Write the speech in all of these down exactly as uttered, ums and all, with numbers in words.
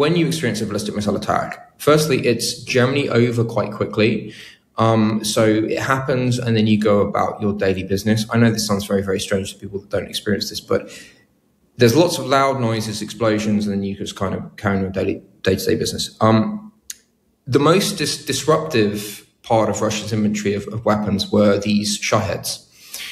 when you experience a ballistic missile attack, firstly, it's generally over quite quickly. Um, so it happens and then you go about your daily business. I know this sounds very, very strange to people that don't experience this, but there's lots of loud noises, explosions, and then you just kind of carry on your daily day-to-day business. Um, the most dis- disruptive part of Russia's inventory of, of weapons were these Shaheds.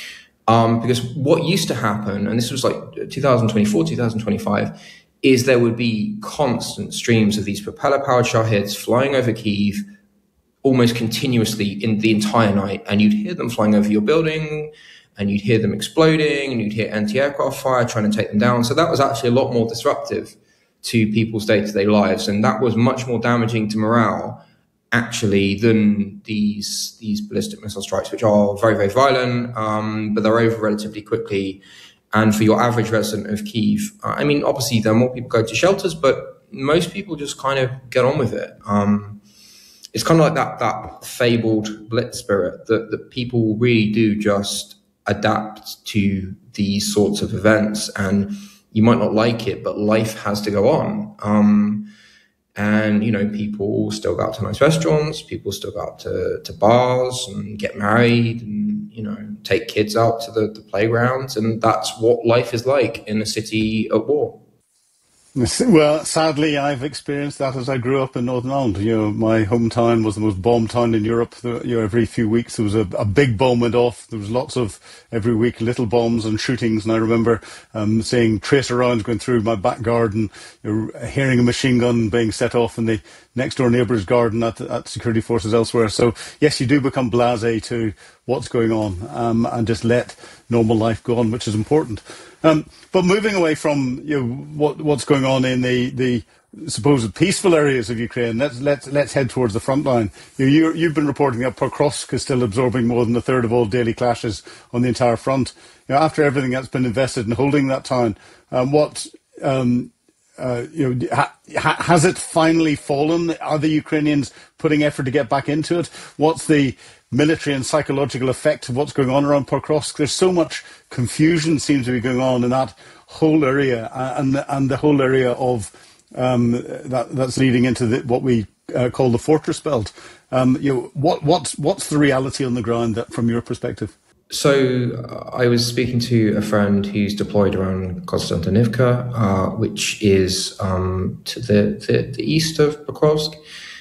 Um, because what used to happen, and this was like twenty twenty-four, twenty twenty-five, is there would be constant streams of these propeller-powered Shaheds flying over Kyiv almost continuously in the entire night, and you'd hear them flying over your building, and you'd hear them exploding, and you'd hear anti-aircraft fire trying to take them down. So that was actually a lot more disruptive to people's day-to-day lives, and that was much more damaging to morale, actually, than these these ballistic missile strikes, which are very, very violent, um, but they're over relatively quickly. And for your average resident of Kyiv, uh, I mean, obviously, there are more people go to shelters, but most people just kind of get on with it. Um, it's kind of like that that fabled Blitz spirit that, that people really do just adapt to these sorts of events. And you might not like it, but life has to go on. Um, And, you know, people still go out to nice restaurants, people still go out to, to bars and get married and, you know, take kids out to the, the playgrounds. And that's what life is like in a city at war. Well, sadly, I've experienced that as I grew up in Northern Ireland. You know, my hometown was the most bombed town in Europe. You know, every few weeks there was a, a big bomb went off. There was lots of, every week, little bombs and shootings. And I remember um, seeing tracer rounds going through my back garden, you know, hearing a machine gun being set off in the next door neighbour's garden at, at security forces elsewhere. So, yes, you do become blasé to what's going on um, and just let normal life go on, which is important. Um, but moving away from you know, what, what's going on in the, the supposed peaceful areas of Ukraine, let's let's let's head towards the front line. You, you you've been reporting that Pokrovsk is still absorbing more than a third of all daily clashes on the entire front. You know, after everything that's been invested in holding that town, um, what um, uh, you know ha, ha, has it finally fallen? Are the Ukrainians putting effort to get back into it? What's the military and psychological effect of what's going on around Pokrovsk? There's so much confusion seems to be going on in that whole area, uh, and and the whole area of um, that that's leading into the, what we uh, call the fortress belt. Um, you know, what what's what's the reality on the ground that, from your perspective? So uh, I was speaking to a friend who's deployed around Konstantinivka, uh, which is um, to the, the the east of Pokrovsk.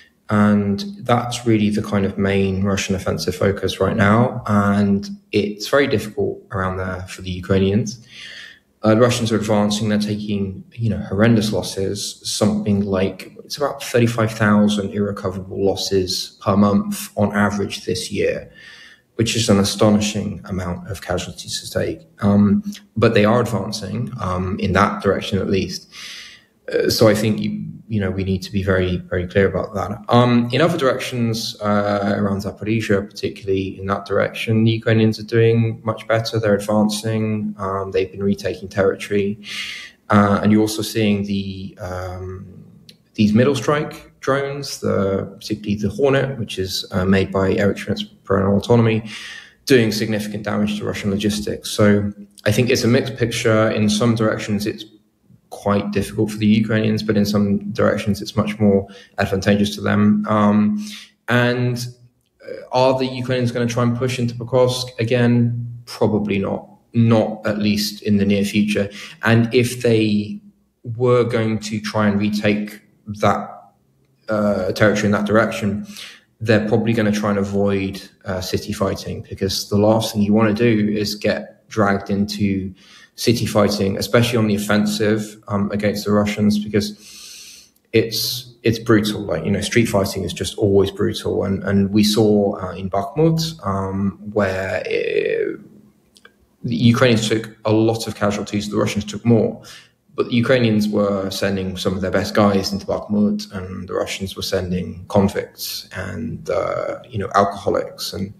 And that's really the kind of main Russian offensive focus right now. And it's very difficult around there for the Ukrainians. Uh, the Russians are advancing. They're taking, you know, horrendous losses, something like it's about thirty-five thousand irrecoverable losses per month on average this year, which is an astonishing amount of casualties to take. Um, but they are advancing um, in that direction, at least. Uh, so I think you, you know, we need to be very, very clear about that. Um, in other directions, uh, around Zaporizhia, particularly in that direction, the Ukrainians are doing much better. They're advancing. Um, they've been retaking territory. Uh, and you're also seeing the um, these middle strike drones, the, particularly the Hornet, which is uh, made by Eric Schmidt's Parental Autonomy, doing significant damage to Russian logistics. So I think it's a mixed picture. In some directions, it's quite difficult for the Ukrainians, but in some directions it's much more advantageous to them. Um, and are the Ukrainians going to try and push into Pokrovsk again? Probably not, not at least in the near future. And if they were going to try and retake that uh, territory in that direction, they're probably going to try and avoid uh, city fighting, because the last thing you want to do is get dragged into city fighting, especially on the offensive um, against the Russians, because it's it's brutal. Like, you know, street fighting is just always brutal, and and we saw uh, in Bakhmut um, where it, the Ukrainians took a lot of casualties, the Russians took more, but the Ukrainians were sending some of their best guys into Bakhmut, and the Russians were sending convicts and uh, you know alcoholics and,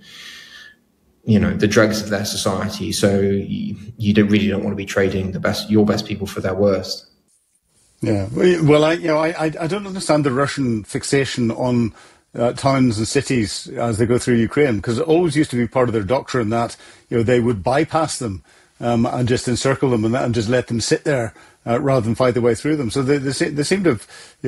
you know, the dregs of their society. So you, you don't really don't want to be trading the best, your best people for their worst. Yeah, well, I you know I I don't understand the Russian fixation on uh, towns and cities as they go through Ukraine, because it always used to be part of their doctrine that you know they would bypass them um, and just encircle them and, and just let them sit there uh, rather than fight their way through them. So they they, they seem to have